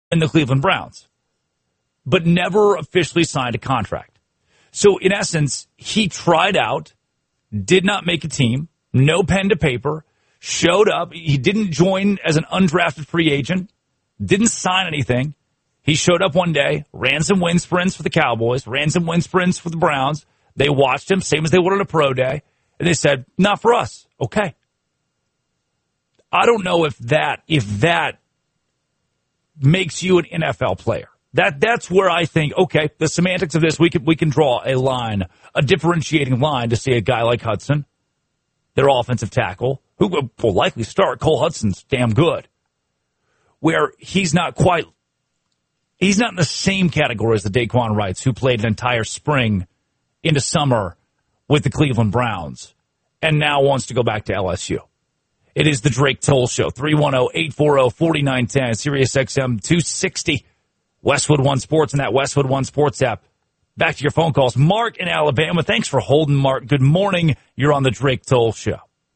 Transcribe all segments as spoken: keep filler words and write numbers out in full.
in the Cleveland Browns, but never officially signed a contract. So in essence, he tried out, did not make a team, no pen to paper, showed up. He didn't join as an undrafted free agent, didn't sign anything. He showed up one day, ran some wind sprints for the Cowboys, ran some wind sprints for the Browns. They watched him, same as they would on a pro day, and they said, not for us. Okay. I don't know if that, if that makes you an N F L player. That that's where I think, okay, the semantics of this, we can we can draw a line, a differentiating line to see a guy like Hudson, their offensive tackle, who will likely start. Cole Hudson's damn good. Where he's not quite, he's not in the same category as the Daquan Wrights, who played an entire spring into summer with the Cleveland Browns and now wants to go back to L S U. It is the Drake Toll Show, three one zero, eight four zero, four nine one zero, Sirius X M two sixty, Westwood One Sports, and that Westwood One Sports app. Back to your phone calls. Mark in Alabama. Thanks for holding, Mark. Good morning. You're on the Drake Toll Show.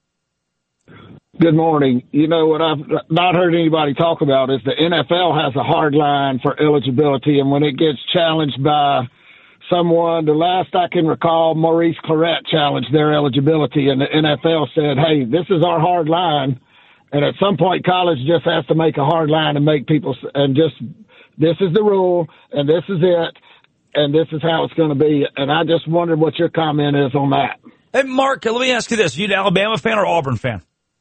Good morning. You know, what I've not heard anybody talk about is the N F L has a hard line for eligibility, and when it gets challenged by someone, the last I can recall, Maurice Clarett challenged their eligibility, and the N F L said, hey, this is our hard line. And at some point, college just has to make a hard line and make people, and just, this is the rule, and this is it, and this is how it's going to be. And I just wondered what your comment is on that. Hey, Mark, let me ask you this. Are you an Alabama fan or Auburn fan?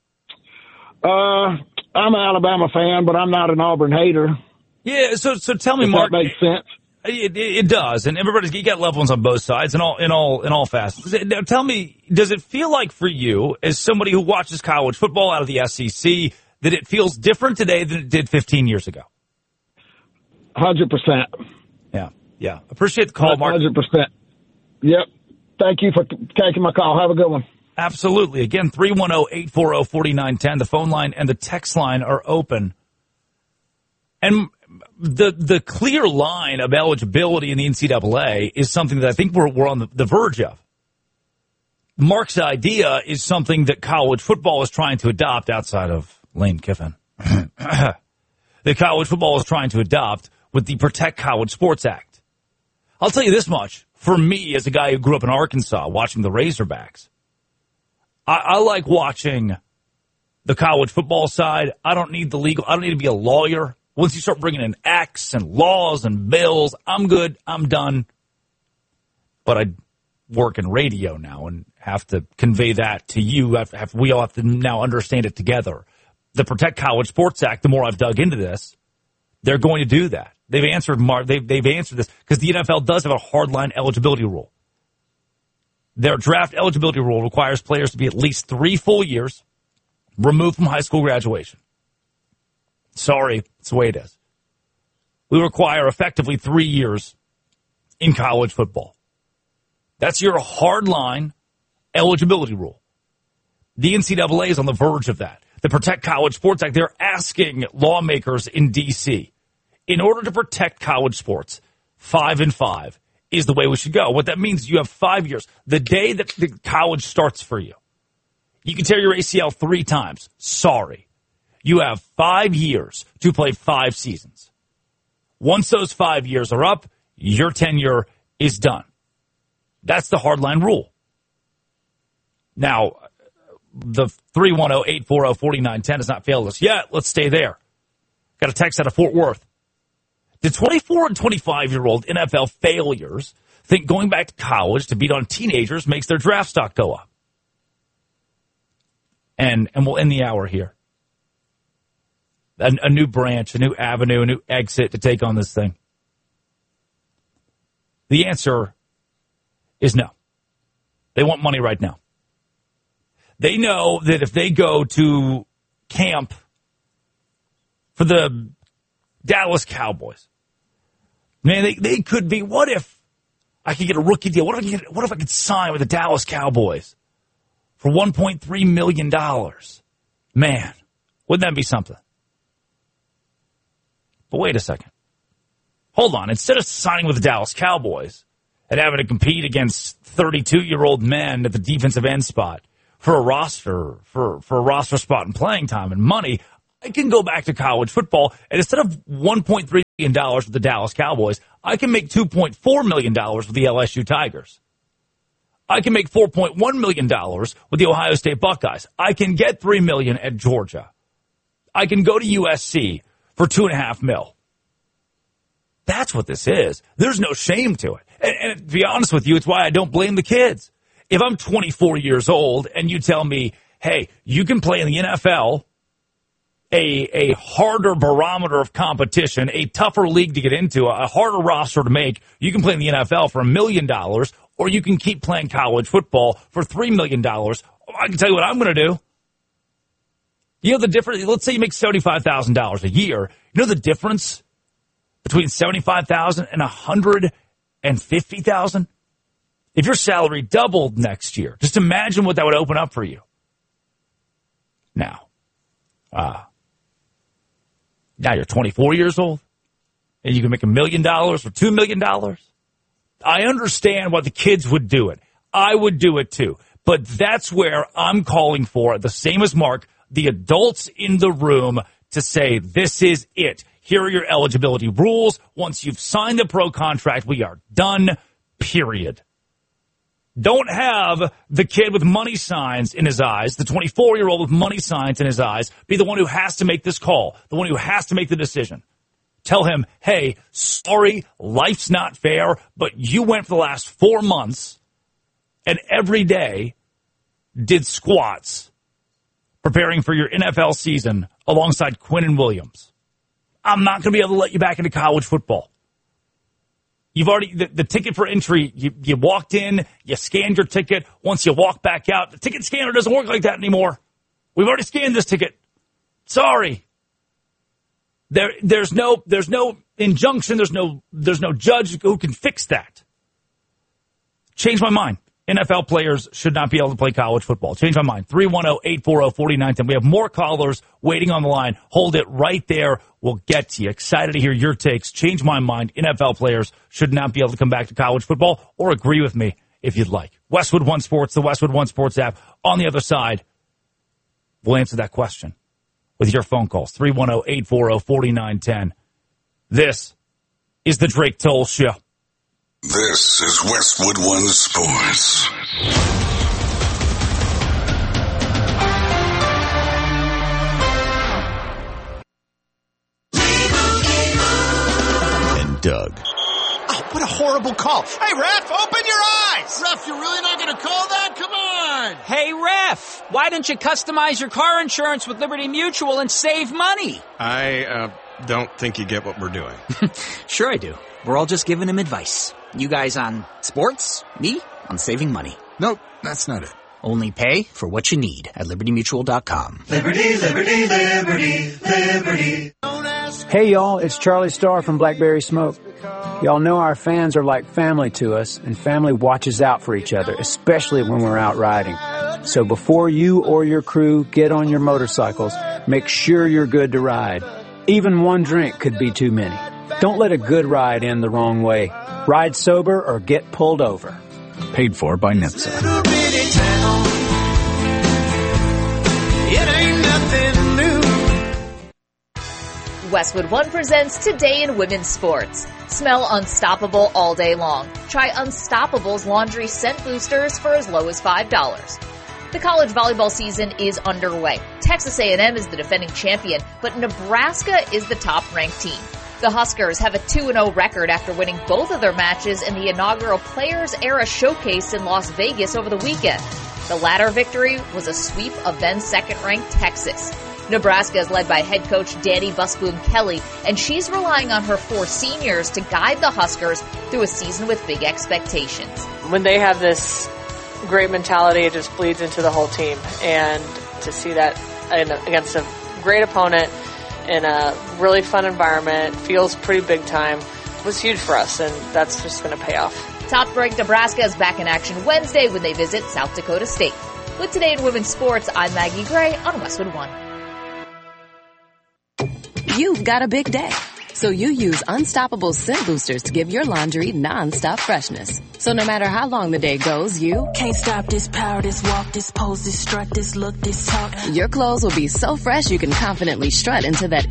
Uh, I'm an Alabama fan, but I'm not an Auburn hater. Yeah, so so tell me, Does Mark. That makes sense. It, it, it does, and everybody's you got loved ones on both sides, in all in all in all facets. Now, tell me, does it feel like for you, as somebody who watches college football out of the S E C, that it feels different today than it did fifteen years ago? Hundred percent. Yeah, yeah. Appreciate the call, Mark. Hundred percent. Yep. Thank you for taking my call. Have a good one. Absolutely. Again, three one zero, eight four zero, four nine one zero. The phone line and the text line are open. And the the clear line of eligibility in the N C double A is something that I think we're, we're on the, the verge of. Mark's idea is something that college football is trying to adopt outside of Lane Kiffin. that college football is trying to adopt with the Protect College Sports Act. I'll tell you this much. For me, as a guy who grew up in Arkansas watching the Razorbacks, I, I like watching the college football side. I don't need the legal. I don't need to be a lawyer. Once you start bringing in acts and laws and bills, I'm good. I'm done. But I work in radio now and have to convey that to you. Have, have, we all have to now understand it together. The Protect College Sports Act, the more I've dug into this, they're going to do that. They've answered Mar- they've, they've answered this because the N F L does have a hardline eligibility rule. Their draft eligibility rule requires players to be at least three full years removed from high school graduation. Sorry, it's the way it is. We require effectively three years in college football. That's your hardline eligibility rule. The N C double A is on the verge of that. The Protect College Sports Act, they're asking lawmakers in D C, in order to protect college sports, five and five is the way we should go. What that means is you have five years. The day that the college starts for you, you can tear your A C L three times. Sorry. You have five years to play five seasons. Once those five years are up, your tenure is done. That's the hardline rule. Now, the three one zero, eight four zero, four nine one zero has not failed us yet. Let's stay there. Got a text out of Fort Worth. The twenty-four and twenty-five-year-old N F L failures think going back to college to beat on teenagers makes their draft stock go up. And and we'll end the hour here. A, a new branch, a new avenue, a new exit to take on this thing. The answer is no. They want money right now. They know that if they go to camp for the Dallas Cowboys, man, they, they could be, what if I could get a rookie deal? What if I could, get, what if I could sign with the Dallas Cowboys for one point three million dollars? Man, wouldn't that be something? But wait a second. Hold on. Instead of signing with the Dallas Cowboys and having to compete against thirty-two-year-old men at the defensive end spot for a roster, for, for a roster spot and playing time and money, I can go back to college football, and instead of one point three million dollars with the Dallas Cowboys, I can make two point four million dollars with the L S U Tigers. I can make four point one million dollars with the Ohio State Buckeyes. I can get three million dollars at Georgia. I can go to U S C for two and a half mil. That's what this is. There's no shame to it. And, and to be honest with you, it's why I don't blame the kids. If I'm twenty-four years old and you tell me, hey, you can play in the N F L, a, a harder barometer of competition, a tougher league to get into, a harder roster to make, you can play in the N F L for a million dollars, or you can keep playing college football for three million dollars. I can tell you what I'm going to do. You know the difference? Let's say you make seventy-five thousand dollars a year. You know the difference between seventy-five thousand dollars and one hundred fifty thousand dollars? If your salary doubled next year, just imagine what that would open up for you. Now, uh, now you're twenty-four years old, and you can make a million dollars or two million dollars. I understand why the kids would do it. I would do it too. But that's where I'm calling for, the same as Mark, the adults in the room to say, this is it. Here are your eligibility rules. Once you've signed the pro contract, we are done, period. Don't have the kid with money signs in his eyes, the twenty-four-year-old with money signs in his eyes, be the one who has to make this call, the one who has to make the decision. Tell him, hey, sorry, life's not fair, but you went for the last four months and every day did squats preparing for your N F L season alongside Quinnen Williams. I'm not going to be able to let you back into college football. You've already, the, the ticket for entry, you, you walked in, you scanned your ticket. Once you walk back out, the ticket scanner doesn't work like that anymore. We've already scanned this ticket. Sorry. There, there's no, there's no injunction. There's no, there's no judge who can fix that. Change my mind. N F L players should not be able to play college football. Change my mind. three one zero, eight four zero, four nine one zero. We have more callers waiting on the line. Hold it right there. We'll get to you. Excited to hear your takes. Change my mind. N F L players should not be able to come back to college football, or agree with me if you'd like. Westwood One Sports, the Westwood One Sports app. On the other side, we'll answer that question with your phone calls. three one zero, eight four zero, four nine one zero. This is the Drake Toll Show. This is Westwood One Sports. And Doug. Oh, what a horrible call. Hey, ref, open your eyes. Ref, you're really not going to call that? Come on. Hey, ref, why don't you customize your car insurance with Liberty Mutual and save money? I uh, don't think you get what we're doing. Sure I do. We're all just giving him advice. You guys on sports, me on saving money. Nope, that's not it. Only pay for what you need at liberty mutual dot com. Liberty, liberty, liberty, liberty. Hey, y'all, it's Charlie Starr from Blackberry Smoke. Y'all know our fans are like family to us, and family watches out for each other, especially when we're out riding. So before you or your crew get on your motorcycles, make sure you're good to ride. Even one drink could be too many. Don't let a good ride end the wrong way. Ride sober or get pulled over. Paid for by N H T S A. Westwood One presents Today in Women's Sports. Smell unstoppable all day long. Try Unstoppable's laundry scent boosters for as low as five dollars. The college volleyball season is underway. Texas A and M is the defending champion, but Nebraska is the top-ranked team. The Huskers have a two and oh record after winning both of their matches in the inaugural Players Era Showcase in Las Vegas over the weekend. The latter victory was a sweep of then second-ranked Texas. Nebraska is led by head coach Danny Busboom Kelly, and she's relying on her four seniors to guide the Huskers through a season with big expectations. When they have this great mentality, it just bleeds into the whole team. And to see that against a great opponent in a really fun environment, feels pretty big time, was huge for us, and that's just going to pay off. Top-ranked Nebraska is back in action Wednesday when they visit South Dakota State. With Today in Women's Sports, I'm Maggie Gray on Westwood One. You've got a big day. So you use Unstoppable scent boosters to give your laundry non-stop freshness. So no matter how long the day goes, you can't stop this power, this walk, this pose, this strut, this look, this talk. Your clothes will be so fresh you can confidently strut into that